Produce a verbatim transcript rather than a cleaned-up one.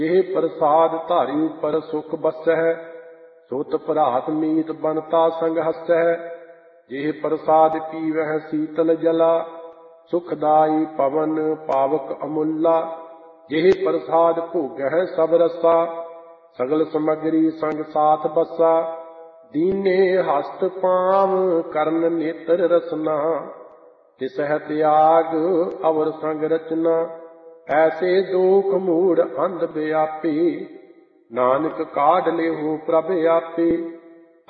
ਇਹ ਪ੍ਰਸਾਦ ਧਾਰੀ ਪਰ ਸੁਖ ਬਸਹਿ, ਸੁਤ ਭਰਾਤ ਮੀਤ ਬਣਤਾ ਸੰਗ ਹਸਹਿ। ਇਹ ਪ੍ਰਸਾਦ ਪੀਵਹਿ ਸੀਤਲ ਜਲਾ, ਸੁਖਦਾਈ ਪਵਨ ਪਾਵਕ ਅਮੁੱਲਾ। ਇਹ ਪ੍ਰਸਾਦ ਭੋਗਹਿ ਸਭ ਰਸਾ, ਸਗਲ ਸਮਗਰੀ ਸੰਗ ਸਾਥ ਬਸਾ। ਦੀਨੇ ਹਸਤ ਪਾਵ ਕਰਨ ਨੇਤਰ ਰਸਨਾ, ਤਿਸਹਿ ਤਿਆਗ ਅਵਰ ਸੰਗ ਰਚਨਾ। ਐਸੇ ਦੋਖ ਮੂੜ ਅੰਧ ਵਿਆਪੀ, ਨਾਨਕ ਕਾਢ ਲਿਹੁ ਪ੍ਰਭ ਆਪੇ।